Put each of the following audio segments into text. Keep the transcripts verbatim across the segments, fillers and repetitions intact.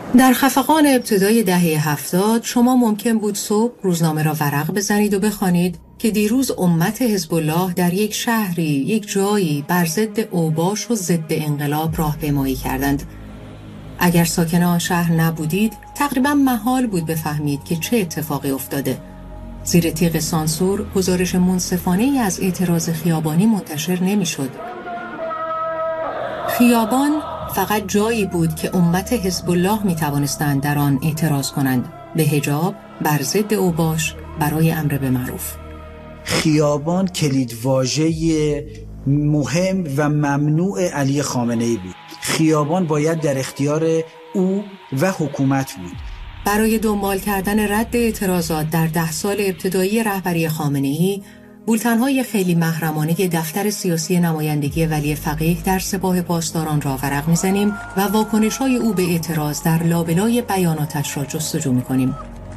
در خفقان ابتدای دهه هفتاد شما ممکن بود صبح روزنامه را ورق بزنید و بخوانید که دیروز امت حزب الله در یک شهری، یک جایی بر ضد اوباش و ضد انقلاب راهپیمایی کردند. اگر ساکن آن شهر نبودید، تقریبا محال بود بفهمید که چه اتفاقی افتاده. زیر تیغ سانسور گزارش منصفانه‌ای از اعتراض خیابانی منتشر نمی‌شد. خیابان فقط جایی بود که امت حزب الله می توانستند در آن اعتراض کنند به حجاب، بر ضد اوباش، برای امر به معروف. خیابان کلیدواژه مهم و ممنوع علی خامنه‌ای بود. خیابان باید در اختیار او و حکومت بود. برای دنبال کردن رد اعتراضات در ده سال ابتدایی رهبری خامنه‌ای، بولتن‌های خیلی محرمانه دفتر سیاسی نمایندگی ولی فقیه در سپاه پاسداران را ورق می‌زنیم و واکنش‌های او به اعتراض در لابلای بیاناتش را جستجو می‌کنیم.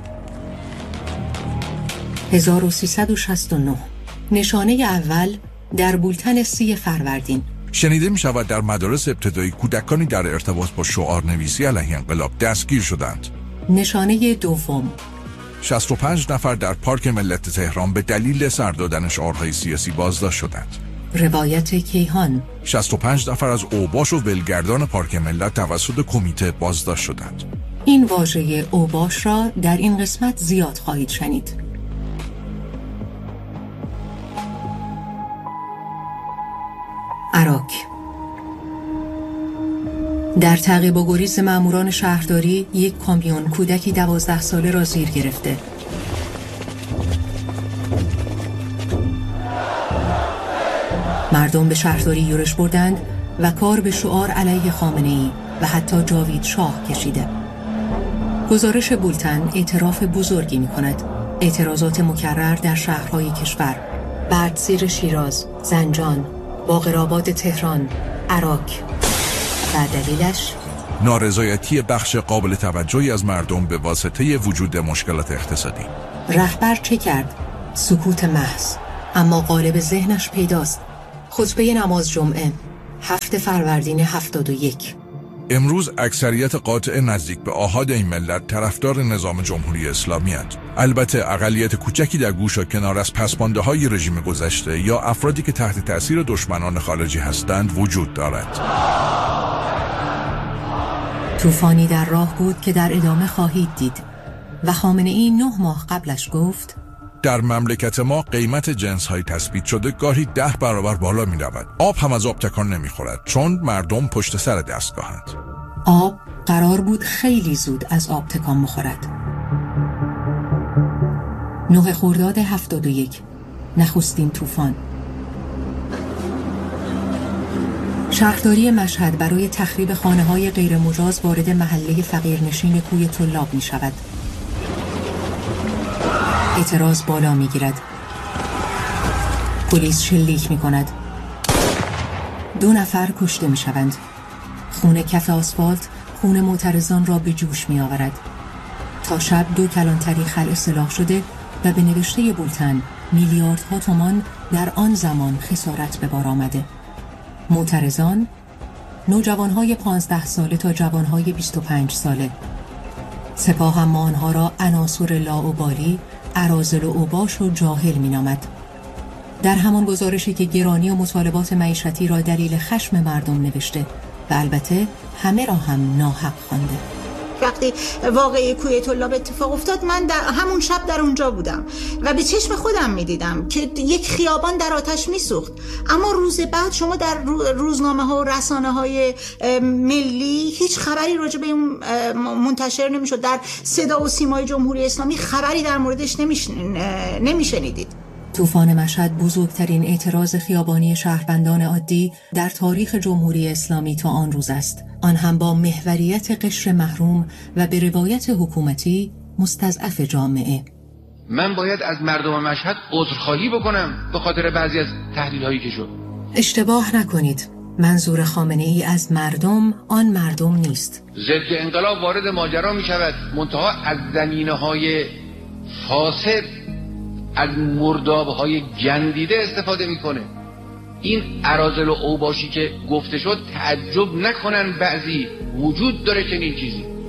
هزار و سیصد و شصت و نه نشانه اول در بولتن سی فروردین. شنیده می شود در مدارس ابتدایی کودکانی در ارتباط با شعار نویسی علیه انقلاب دستگیر شدند. نشانه دوم، شصت و پنج نفر در پارک ملت تهران به دلیل سر دادن شعارهای سیاسی بازداشت شدند. روایت کیهان. شصت و پنج نفر از اوباش و ولگردان پارک ملت توسط کمیته بازداشت شدند. این واژه اوباش را در این قسمت زیاد خواهید شنید. عراک. در تعقیب و گریز ماموران شهرداری، یک کامیون کودکی دوازده ساله را زیر گرفته. مردم به شهرداری یورش بردند و کار به شعار علیه خامنه‌ای و حتی جاوید شاه کشیده. گزارش بولتن اعتراف بزرگی می کند. اعتراضات مکرر در شهرهای کشور، بردسیر شیراز، زنجان، باقرآباد تهران، عراک. و دلیلش نارضایتی بخش قابل توجهی از مردم به واسطه وجود مشکلات اقتصادی. رهبر چه کرد؟ سکوت محض. اما غالب ذهنش پیداست. خطبه نماز جمعه، هفت فروردین هفتاد و یک. امروز اکثریت قاطع نزدیک به آحاد این ملت طرفدار نظام جمهوری اسلامی هستند. البته اقلیت کوچکی در گوش و کنار از پسمانده های رژیم گذشته یا افرادی که تحت تأثیر دشمنان خارجی هستند وجود دارد. طوفانی در راه بود که در ادامه خواهید دید و خامنه‌ای نه ماه قبلش گفت در مملکت ما قیمت جنس های تثبیت شده گاهی ده برابر بالا می رود. آب هم از آب تکان نمی خورد چون مردم پشت سر دستگاهند. آب قرار بود خیلی زود از آب تکان مخورد. نه خرداد هفتاد و یک، نخستین طوفان. شهرداری مشهد برای تخریب خانه‌های غیر مجاز وارد محله فقیرنشین کوی طلاب می شود. اعتراض بالا می گیرد. پلیس شلیک می کند. دو نفر کشته می شوند. خون کف آسفالت خون معترضان را به جوش می آورد. تا شب دو کلانتری خلع سلاح شده و به نوشته بولتن میلیاردها تومان در آن زمان خسارت به بار آمده. معترضان نوجوانهای پانزده ساله تا جوانهای بیست و پنج ساله. سپاه اما آنها را عناصر لاابالی، اراذل و اوباش و جاهل می نامد. در همان گزارشی که گرانی و مطالبات معیشتی را دلیل خشم مردم نوشته و البته همه را هم ناحق خوانده. وقتی واقعی کوی طلاب اتفاق افتاد من در همون شب در اونجا بودم و به چشم خودم میدیدم که یک خیابان در آتش میسوخت. اما روز بعد شما در روزنامه ها و رسانه های ملی هیچ خبری راجع به اون منتشر نمیشد. در صدا و سیمای جمهوری اسلامی خبری در موردش نمیشنیدید. طوفان مشهد بزرگترین اعتراض خیابانی شهروندان عادی در تاریخ جمهوری اسلامی تا آن روز است. آن هم با محوریت قشر محروم و به روایت حکومتی مستضعف جامعه. من باید از مردم مشهد عذرخواهی بکنم به خاطر بعضی از تحلیل‌هایی که شد. اشتباه نکنید. منظور خامنه‌ای از مردم آن مردم نیست. ضد انقلاب وارد ماجرا می شود، منتها از زمینه‌های فاسد، از مرداب‌های گندیده استفاده میکنه. این اراذل و اوباشی که گفته شد تعجب نکنن بعضی وجود داره چنین چیزی.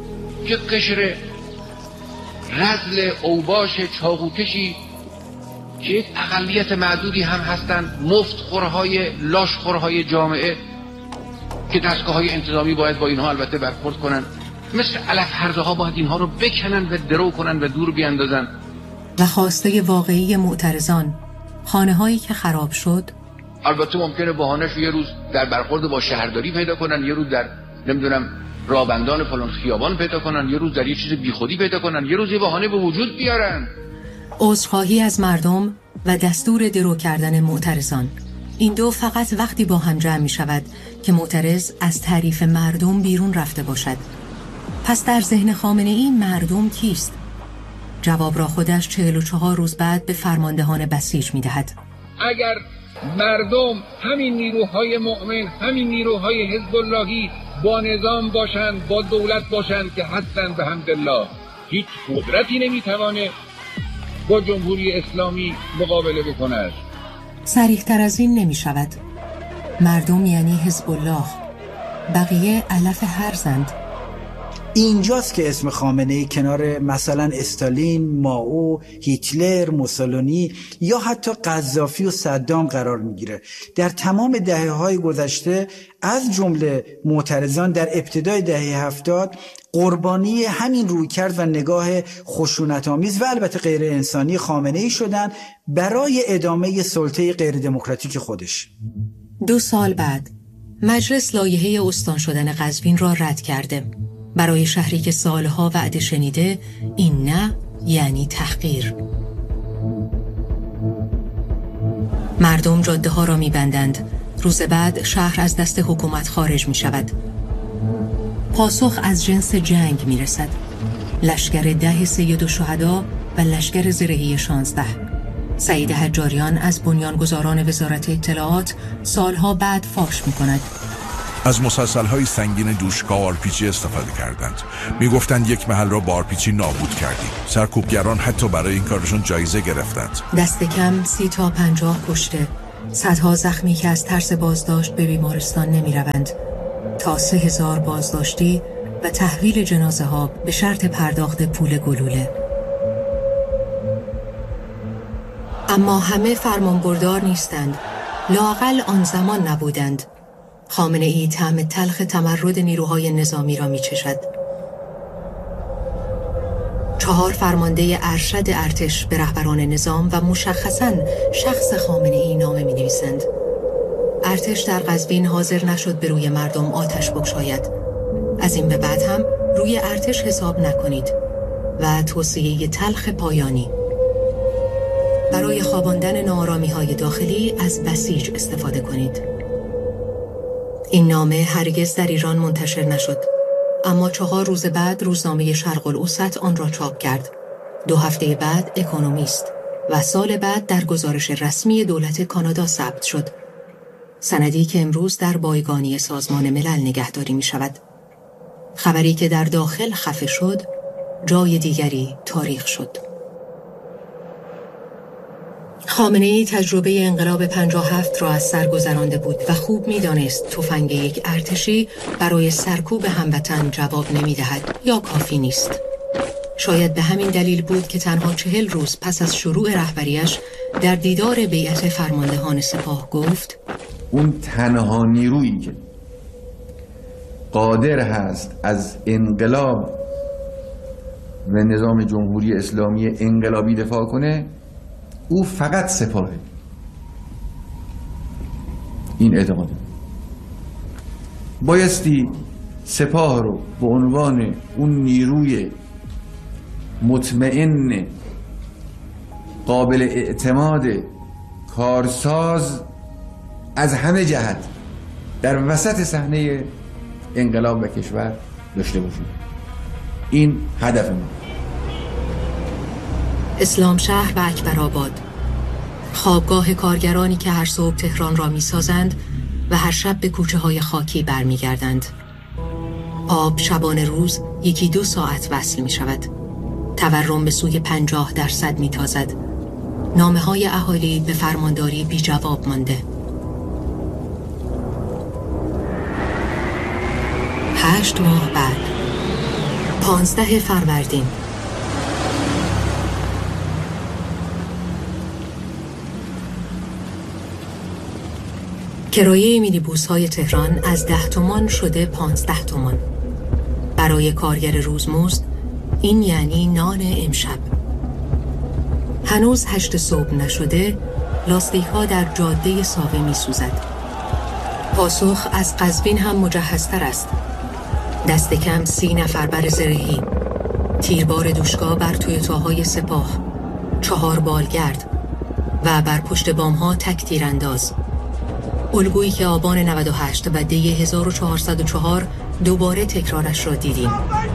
یک قشر رذل اوباش چاقوکشی که یک اقلیت معدودی هم هستند، مفتخورهای لاشخورهای جامعه که دستگاه های انتظامی باید با اینها البته برخورد کنن، مثل علف هرده ها باید اینها رو بکنن و درو کنن و دور بیاندازن. و خواسته واقعی معترضان، خانه هایی که خراب شد، البته ممکنه بهانه‌اش یه روز در برخورد با شهرداری پیدا کنن، یه روز در نمیدونم رابندان فلان خیابان پیدا کنن، یه روز در یه چیز بیخودی پیدا کنن، یه روز یه بهانه به وجود بیارن. عذرخواهی از مردم و دستور درو کردن معترضان، این دو فقط وقتی با هم جمع می شود که معترض از تعریف مردم بیرون رفته باشد. پس در ذهن خامنه ای مردم کیست؟ جواب را خودش چهل و چهار روز بعد به فرماندهان بسیج می دهد. اگر مردم همین نیروهای مؤمن، همین نیروهای حزب اللهی با نظام باشند، با دولت باشند که هستند به حمدالله، هیچ قدرتی نمیتوانه با جمهوری اسلامی مقابله بکند. صریح تر از این نمی شود. مردم یعنی حزب الله، بقیه علف هرزند. اینجاست که اسم خامنه‌ای کنار مثلا استالین، مائو، هیتلر، موسولینی یا حتی قذافی و صدام قرار میگیره. در تمام دهه‌های گذشته از جمله معترضان در ابتدای دهه هفتاد قربانی همین رویکرد و نگاه خشونت‌آمیز و البته غیر انسانی خامنه‌ای شدن برای ادامه سلطه غیر دموکراتیک خودش. دو سال بعد مجلس لایحه استان شدن قزوین را رد کرده. برای شهری که سالها وعده شنیده، این نه یعنی تحقیر. مردم جاده ها را می بندند. روز بعد شهر از دست حکومت خارج می شود. پاسخ از جنس جنگ می رسد. لشکر ده سید الشهدا و لشکر زرهی شانزده. سعید حجاریان از بنیانگذاران وزارت اطلاعات سالها بعد فاش می کند. از مسلسل‌های سنگین دوشکا و آرپیجی استفاده کردند. میگفتند یک محل را با آرپیجی نابود کردیم. سرکوبگران حتی برای این کارشون جایزه گرفتند. دست کم سی تا پنجاه کشته، صدها زخمی که از ترس بازداشت به بیمارستان نمی روند، تا سه هزار بازداشتی و تحویل جنازه ها به شرط پرداخت پول گلوله. اما همه فرمانبردار نیستند، لااقل آن زمان نبودند. خامنه ای طعم تلخ تمرد نیروهای نظامی را می چشد. چهار فرمانده ارشد ارتش به رهبران نظام و مشخصاً شخص خامنه ای نامه می نویسند. ارتش در قزوین حاضر نشد به روی مردم آتش بگشاید. از این به بعد هم روی ارتش حساب نکنید. و توصیه تلخ پایانی: برای خواباندن ناآرامی های داخلی از بسیج استفاده کنید. این نامه هرگز در ایران منتشر نشد، اما چهار روز بعد روزنامه شرق الاوسط آن را چاپ کرد. دو هفته بعد اکونومیست و سال بعد در گزارش رسمی دولت کانادا ثبت شد. سندی که امروز در بایگانی سازمان ملل نگهداری می شود. خبری که در داخل خفه شد، جای دیگری تاریخ شد. خامنه ای تجربه انقلاب پنجاه و هفت را از سر گذرانده بود و خوب می دانست تفنگ یک ارتشی برای سرکوب هموطن جواب نمی دهد یا کافی نیست. شاید به همین دلیل بود که تنها چهل روز پس از شروع رهبریش در دیدار بیعت فرماندهان سپاه گفت: اون تنها نیرویی که قادر هست از انقلاب و نظام جمهوری اسلامی انقلابی دفاع کنه، او فقط سپاهه. این اعتقاده. بایستی سپاه رو به عنوان اون نیروی مطمئن، قابل اعتماد، کارساز از همه جهت در وسط صحنه انقلاب و کشور داشته باشیم. این هدف ما. اسلام شهر و اکبرآباد، خوابگاه کارگرانی که هر صبح تهران را می سازند و هر شب به کوچه های خاکی برمی گردند. آب شبانه روز یکی دو ساعت وصل می شود. تورم به سوی پنجاه درصد می تازد. نامه های اهالی به فرمانداری بی جواب مانده. هشت ماه بعد پانزده فروردین. کرایه مینیبوس های تهران از ده تومان شده پانزده تومان. برای کارگر روزمزد این یعنی نان امشب. هنوز هشت صبح نشده، لاستیک ها در جاده ساوه می سوزد. پاسخ از قزوین هم مجهزتر است. دست کم سی نفر بر زرهی، تیربار دوشگاه بر تویوتاهای سپاه، چهار بالگرد و بر پشت بام ها تک تیرانداز. الگویی که آبان نود و هشت و دی هزار و چهارصد و چهار دوباره تکرارش را دیدیم.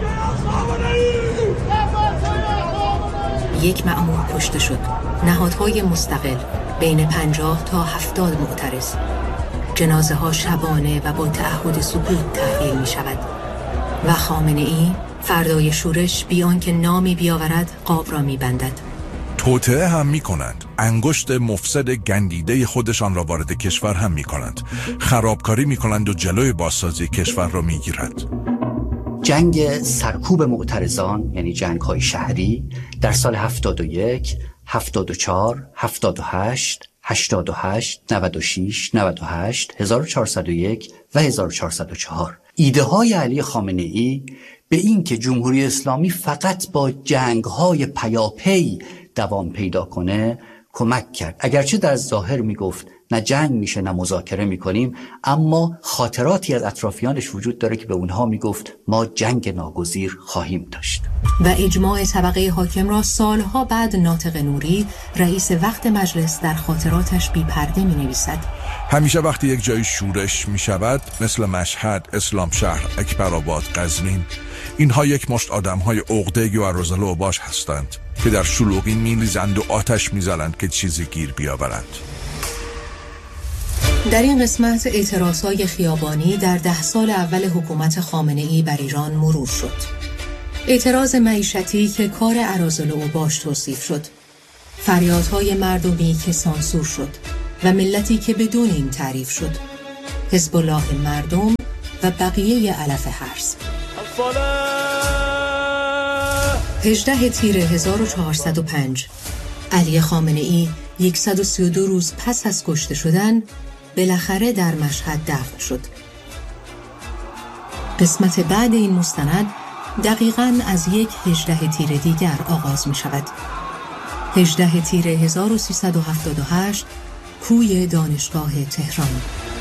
یک مأمور کشته شد. نهادهای مستقل بین پنجاه تا هفتاد معترض. جنازه ها شبانه و با تعهد سکوت تحویل می شود و خامنه ای فردای شورش بیان که نامی بیاورد قاب را می بندد. توطئه هم می کنند. انگشت مفسد گندیده خودشان را وارد کشور هم می کنند. خرابکاری می کنند و جلوی بازسازی کشور را می گیرد. جنگ سرکوب معترضان یعنی جنگ های شهری در سال هفتاد و یک، هفتاد و چهار، هفتاد و هشت، هشتاد و هشت، نود و شش، نود و هشت، هزار و چهارصد و یک و هزار و چهارصد و چهار. ایده های علی خامنه ای به این که جمهوری اسلامی فقط با جنگ های پیاپی دوام پیدا کنه کمک کرد. اگرچه در ظاهر میگفت نه جنگ میشه نه مذاکره میکنیم، اما خاطراتی از اطرافیانش وجود داره که به اونها میگفت ما جنگ ناگزیر خواهیم داشت. و اجماع طبقه حاکم را سالها بعد ناطق نوری رئیس وقت مجلس در خاطراتش بی پرده می نویسد. همیشه وقتی یک جای شورش می شود، مثل مشهد، اسلام شهر، اکبرآباد، قزوین، اینها یک مشت آدم های عقده و عرضل و باش هستند که در شلوغی می ریزند و آتش می زنند که چیزی گیر بیاورند. در این قسمت اعتراضهای خیابانی در ده سال اول حکومت خامنه ای بر ایران مرور شد. اعتراض معیشتی که کار اراذل و اوباش توصیف شد، فریادهای مردمی که سانسور شد و ملتی که بدون این تعریف شد، حزب الله مردم و بقیه علف هرز. هجدهم تیر هزار و چهارصد و پنج علی خامنه ای صد و سی و دو روز پس از کشته شدن بالاخره در مشهد دفن شد. قسمت بعد این مستند دقیقاً از یک هجدهم تیر دیگر آغاز می شود. هجدهم تیر هزار و سیصد و هفتاد و هشت کوی دانشگاه تهران.